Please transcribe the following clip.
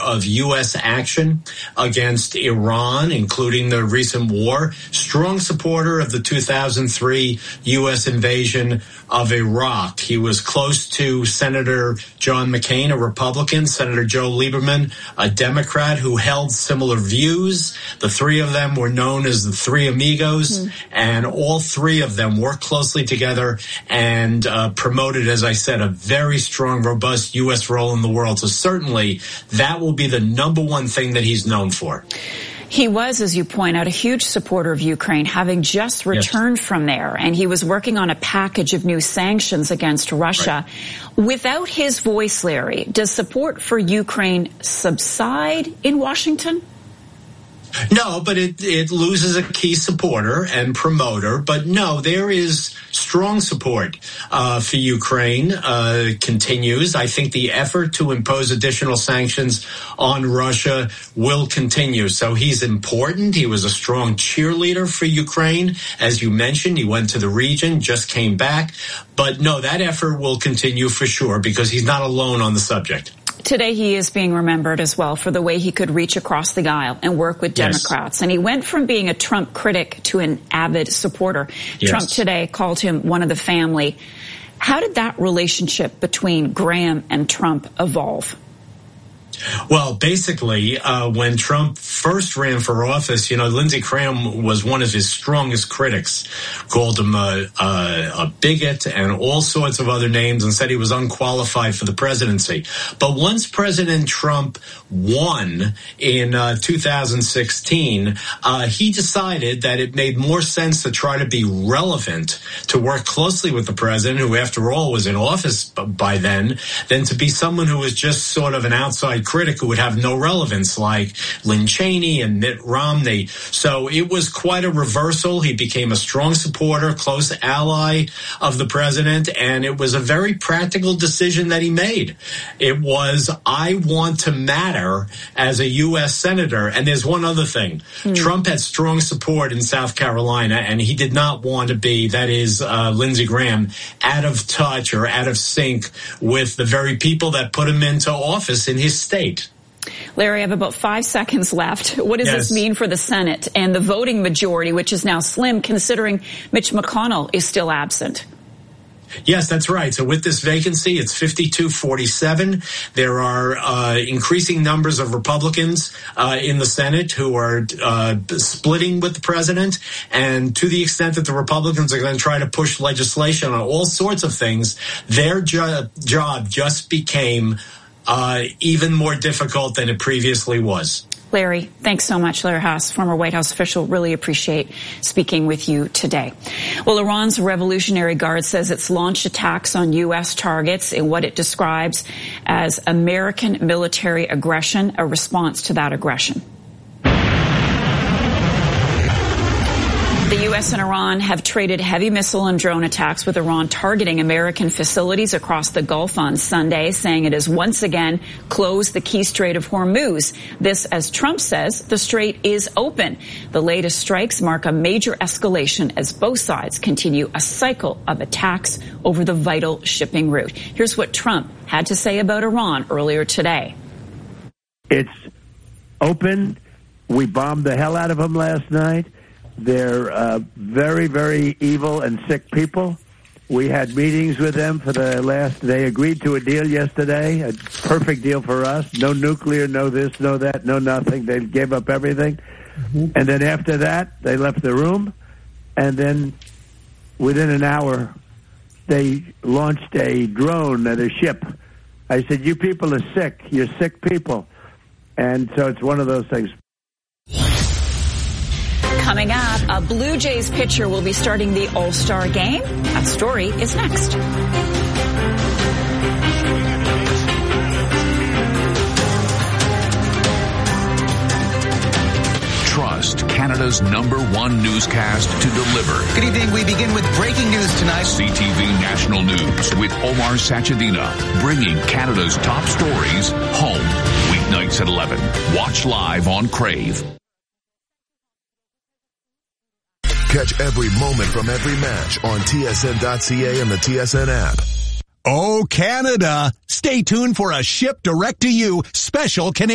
of U.S. action against Iran, including the recent war. Strong supporter of the 2003 U.S. invasion of Iraq. He was close to Senator John McCain, a Republican, Senator Joe Lieberman, a Democrat, who held similar views. The three of them were known as the Three Amigos, and all three of them worked closely together and promoted, as I said, a very strong, robust U.S. role in the world. So certainly that will be the number one thing that he's known for. He was, as you point out, a huge supporter of Ukraine, having just returned from there, and he was working on a package of new sanctions against Russia. Right. Without his voice, Larry, does support for Ukraine subside in Washington? No, but it loses a key supporter and promoter. But no, there is strong support for Ukraine continues. I think the effort to impose additional sanctions on Russia will continue. So he's important. He was a strong cheerleader for Ukraine. As you mentioned, he went to the region, just came back. But no, that effort will continue for sure because he's not alone on the subject. Today he is being remembered as well for the way he could reach across the aisle and work with Democrats. And he went from being a Trump critic to an avid supporter. Trump today called him one of the family. How did that relationship between Graham and Trump evolve? Well, basically, when Trump first ran for office, Lindsey Graham was one of his strongest critics, called him a bigot and all sorts of other names, and said he was unqualified for the presidency. But once President Trump won in 2016, he decided that it made more sense to try to be relevant, to work closely with the president, who after all was in office by then, than to be someone who was just sort of an outside critic who would have no relevance, like Lynn Cheney and Mitt Romney. So it was quite a reversal. He became a strong supporter, close ally of the president, and it was a very practical decision that he made. It was, I want to matter as a U.S. senator. And there's one other thing. Trump had strong support in South Carolina, and he did not want to be, that is, Lindsey Graham, out of touch or out of sync with the very people that put him into office in his state. Larry, I have about 5 seconds left. What does this mean for the Senate and the voting majority, which is now slim, considering Mitch McConnell is still absent? Yes, that's right. So with this vacancy, it's 52-47. There are increasing numbers of Republicans in the Senate who are splitting with the president. And to the extent that the Republicans are going to try to push legislation on all sorts of things, their job just became even more difficult than it previously was. Larry, thanks so much. Larry Haas, former White House official, really appreciate speaking with you today. Well, Iran's Revolutionary Guard says it's launched attacks on U.S. targets in what it describes as American military aggression, a response to that aggression. The U.S. and Iran have traded heavy missile and drone attacks, with Iran targeting American facilities across the Gulf on Sunday, saying it has once again closed the key Strait of Hormuz. This, as Trump says, the strait is open. The latest strikes mark a major escalation as both sides continue a cycle of attacks over the vital shipping route. Here's what Trump had to say about Iran earlier today. It's open. We bombed the hell out of them last night. They're very, very evil and sick people. We had meetings with them for the last. They agreed to a deal yesterday, a perfect deal for us. No nuclear, no this, no that, no nothing. They gave up everything. And then after that, they left the room. And then within an hour, they launched a drone at a ship. I said, you people are sick. You're sick people. And so it's one of those things. Coming up, a Blue Jays pitcher will be starting the All-Star game. That story is next. Trust Canada's #1 newscast to deliver. Good evening. We begin with breaking news tonight. CTV National News with Omar Sachedina, bringing Canada's top stories home. Weeknights at 11. Watch live on Crave. Catch every moment from every match on TSN.ca and the TSN app. Oh, Canada! Stay tuned for a Ship Direct to You special Canadian